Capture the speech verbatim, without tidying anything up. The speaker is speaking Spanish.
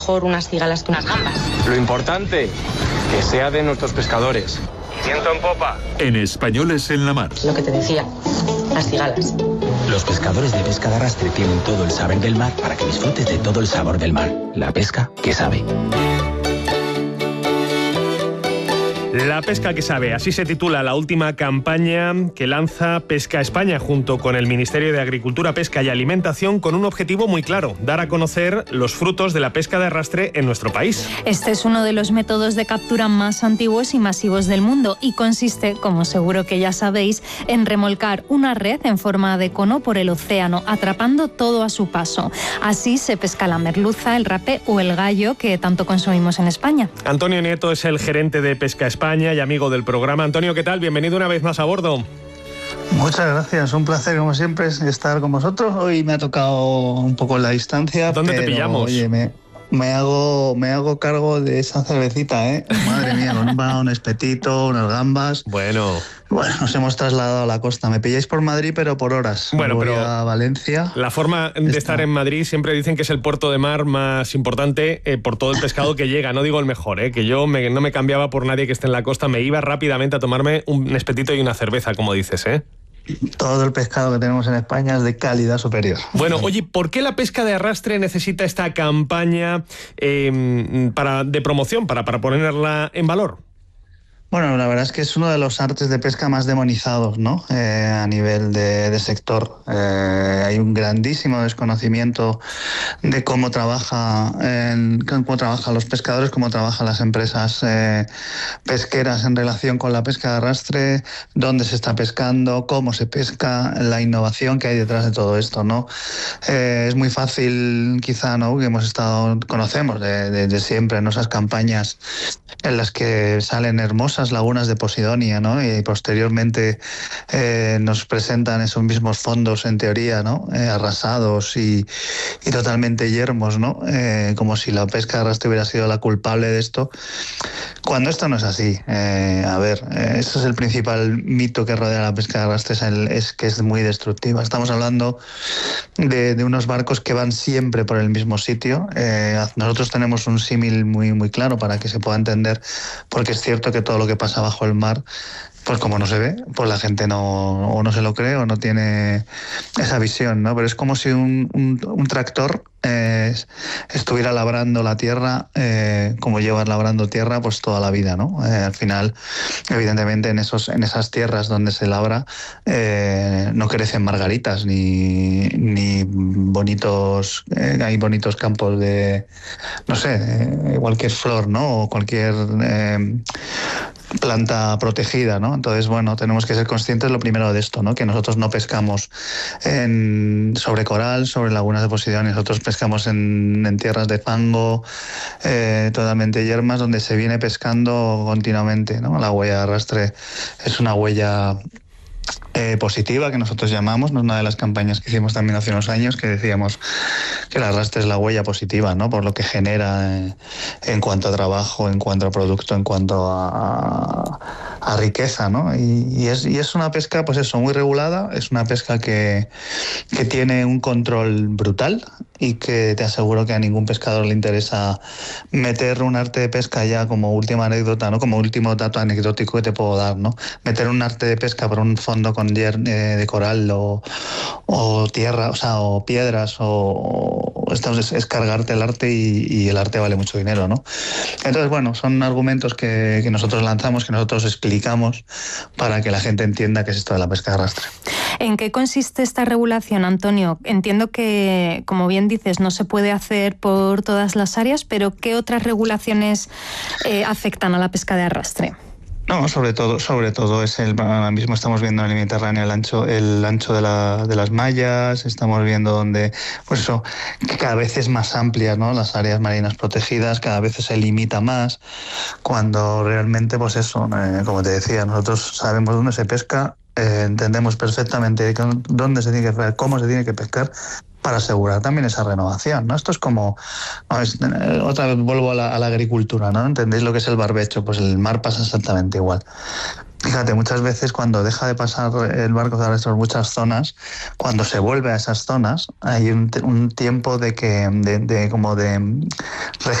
Mejor unas cigalas que unas gambas. Lo importante, que sea de nuestros pescadores. Viento en popa. En Españoles en la Mar. Lo que te decía, las cigalas. Los pescadores de pesca de arrastre tienen todo el saber del mar para que disfrutes de todo el sabor del mar. La pesca que sabe. La pesca que sabe, así se titula la última campaña que lanza Pesca España junto con el Ministerio de Agricultura, Pesca y Alimentación, con un objetivo muy claro: dar a conocer los frutos de la pesca de arrastre en nuestro país. Este es uno de los métodos de captura más antiguos y masivos del mundo y consiste, como seguro que ya sabéis, en remolcar una red en forma de cono por el océano, atrapando todo a su paso. Así se pesca la merluza, el rape o el gallo que tanto consumimos en España. Antonio Nieto es el gerente de Pesca España y amigo del programa. Antonio, ¿qué tal? Bienvenido una vez más a bordo. Muchas gracias, un placer como siempre estar con vosotros. Hoy me ha tocado un poco la distancia. ¿Dónde pero, te pillamos? Oye, me, me, hago, me hago cargo de esa cervecita, ¿eh? Madre mía, con un, un espetito, unas gambas. Bueno. Bueno, nos hemos trasladado a la costa. Me pilláis por Madrid, pero por horas. Bueno, Voy pero a Valencia. La forma de Está. estar en Madrid, siempre dicen que es el puerto de mar más importante eh, por todo el pescado que llega. No digo el mejor, eh, que yo me, no me cambiaba por nadie que esté en la costa. Me iba rápidamente a tomarme un espetito y una cerveza, como dices, ¿eh? Todo el pescado que tenemos en España es de calidad superior. Bueno, oye, ¿por qué la pesca de arrastre necesita esta campaña eh, para, de promoción, para, para ponerla en valor? Bueno, la verdad es que es uno de los artes de pesca más demonizados, ¿no? Eh, a nivel de, de sector. Eh, hay un grandísimo desconocimiento de cómo trabaja, en, cómo trabajan los pescadores, cómo trabajan las empresas eh, pesqueras en relación con la pesca de arrastre, dónde se está pescando, cómo se pesca, la innovación que hay detrás de todo esto, ¿no? Eh, es muy fácil, quizá, ¿no? Que hemos estado, conocemos de, de, de siempre, ¿no? Esas campañas en las que salen hermosas lagunas de Posidonia, ¿no? Y posteriormente eh, nos presentan esos mismos fondos, en teoría, ¿no? Eh, arrasados y, y totalmente yermos, ¿no? Eh, como si la pesca de arrastre hubiera sido la culpable de esto, cuando esto no es así. Eh, a ver, eh, ese es el principal mito que rodea la pesca de arrastre, es, el, es que es muy destructiva. Estamos hablando de, de unos barcos que van siempre por el mismo sitio. Eh, nosotros tenemos un símil muy, muy claro para que se pueda entender, porque es cierto que todo lo que pasa bajo el mar, pues como no se ve, pues la gente no, o no se lo cree o no tiene esa visión, ¿no? Pero es como si un, un, un tractor eh, estuviera labrando la tierra, eh, como llevas labrando tierra pues toda la vida, ¿no? Eh, al final, evidentemente, en esos en esas tierras donde se labra eh, no crecen margaritas ni, ni bonitos, eh, hay bonitos campos de, no sé, eh, cualquier flor, ¿no? O cualquier eh, planta protegida, ¿no? Entonces, bueno, tenemos que ser conscientes lo primero de esto, ¿no? Que nosotros no pescamos en, sobre coral, sobre lagunas de Posidonia, nosotros pescamos en, en tierras de fango, eh, totalmente yermas, donde se viene pescando continuamente, ¿no? La huella de arrastre es una huella Eh, positiva, que nosotros llamamos, ¿no? Una de las campañas que hicimos también hace unos años, que decíamos que el arrastre es la huella positiva, ¿no? Por lo que genera eh, en cuanto a trabajo, en cuanto a producto, en cuanto a, a riqueza, ¿no? Y, y, es, y es una pesca, pues eso, muy regulada, es una pesca que, que tiene un control brutal y que te aseguro que a ningún pescador le interesa meter un arte de pesca ya como última anécdota, ¿no? Como último dato anecdótico que te puedo dar, ¿no? Meter un arte de pesca por un fondo con yer, eh, de coral o, o tierra, o sea, o piedras, o, o esto es, es cargarte el arte y, y el arte vale mucho dinero, ¿no? Entonces, bueno, son argumentos que, que nosotros lanzamos, que nosotros explicamos para que la gente entienda qué es esto de la pesca de arrastre. ¿En qué consiste esta regulación, Antonio? Entiendo que, como bien dices, no se puede hacer por todas las áreas, pero ¿qué otras regulaciones eh, afectan a la pesca de arrastre? No, sobre todo, sobre todo es el, ahora mismo estamos viendo en el Mediterráneo el ancho, el ancho de, la, de las mallas, estamos viendo donde, pues eso, que cada vez es más amplia, ¿no? Las áreas marinas protegidas, cada vez se limita más, cuando realmente, pues eso, eh, como te decía, nosotros sabemos dónde se pesca, eh, entendemos perfectamente dónde se tiene que pescar, cómo se tiene que pescar, para asegurar también esa renovación, ¿no? Esto es como, no, es, otra vez vuelvo a la, a la agricultura, ¿no? ¿Entendéis lo que es el barbecho? Pues el mar pasa exactamente igual. Fíjate, muchas veces cuando deja de pasar el barco de arrastre por muchas zonas, cuando se vuelve a esas zonas, hay un, un tiempo de que de, de como de